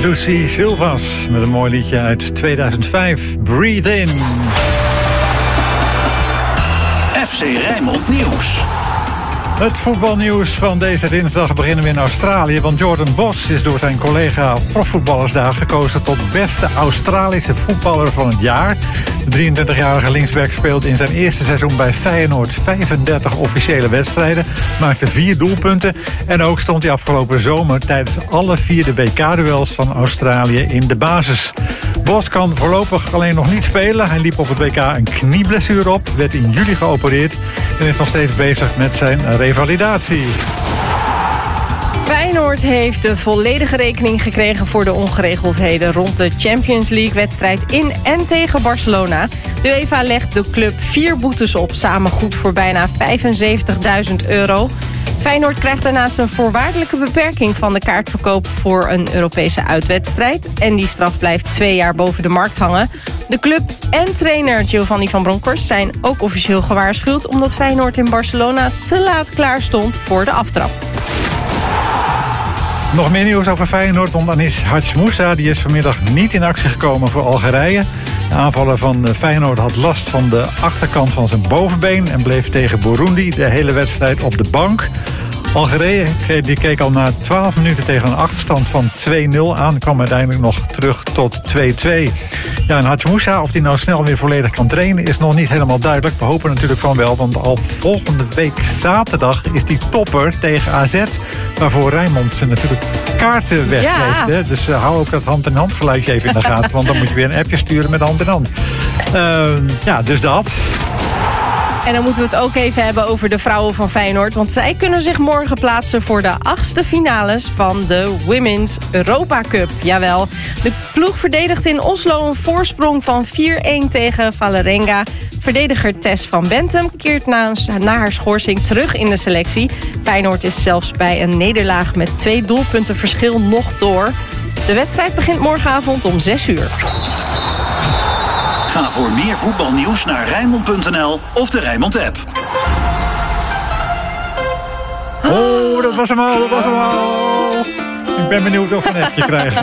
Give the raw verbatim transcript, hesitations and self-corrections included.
Lucy Silvas met een mooi liedje uit tweeduizend vijf, Breathe In. F C Rijnmond Nieuws. Het voetbalnieuws van deze dinsdag beginnen we in Australië. Want Jordan Bos is door zijn collega profvoetballers daar gekozen tot beste Australische voetballer van het jaar. De drieëntwintigjarige linksback speelde in zijn eerste seizoen bij Feyenoord vijfendertig officiële wedstrijden. Maakte vier doelpunten. En ook stond hij afgelopen zomer tijdens alle vier de B K-duels van Australië in de basis. Bos kan voorlopig alleen nog niet spelen. Hij liep op het W K een knieblessure op, werd in juli geopereerd en is nog steeds bezig met zijn revalidatie. Feyenoord heeft de volledige rekening gekregen voor de ongeregeldheden rond de Champions League-wedstrijd in en tegen Barcelona. De UEFA legt de club vier boetes op, samen goed voor bijna vijfenzeventigduizend euro. Feyenoord krijgt daarnaast een voorwaardelijke beperking van de kaartverkoop voor een Europese uitwedstrijd. En die straf blijft twee jaar boven de markt hangen. De club en trainer Giovanni van Bronckhorst zijn ook officieel gewaarschuwd, omdat Feyenoord in Barcelona te laat klaar stond voor de aftrap. Nog meer nieuws over Feyenoord, want Anis Hadjmoussa die is vanmiddag niet in actie gekomen voor Algerije. De aanvaller van Feyenoord had last van de achterkant van zijn bovenbeen en bleef tegen Burundi de hele wedstrijd op de bank. Algerije die keek al na twaalf minuten tegen een achterstand van twee nul aan. Kwam uiteindelijk nog terug tot twee twee. Ja, en Hadjmoussa, of hij nou snel weer volledig kan trainen, is nog niet helemaal duidelijk. We hopen natuurlijk van wel, want al volgende week zaterdag is die topper tegen A Z. Waarvoor Rijnmond ze natuurlijk kaarten weggeeft. Ja. Hè? Dus uh, hou ook dat hand-in-hand geluidje even in de gaten. Want dan moet je weer een appje sturen met hand in hand. Uh, ja, dus dat. En dan moeten we het ook even hebben over de vrouwen van Feyenoord. Want zij kunnen zich morgen plaatsen voor de achtste finales van de Women's Europa Cup. Jawel, de ploeg verdedigt in Oslo een voorsprong van vier-een tegen Vålerenga. Verdediger Tess van Bentum keert na, na haar schorsing terug in de selectie. Feyenoord is zelfs bij een nederlaag met twee doelpunten verschil nog door. De wedstrijd begint morgenavond om zes uur. Ga voor meer voetbalnieuws naar Rijnmond punt n l of de Rijnmond-app. Oh, dat was hem al, dat was hem al. Ik ben benieuwd of we een appje krijgen.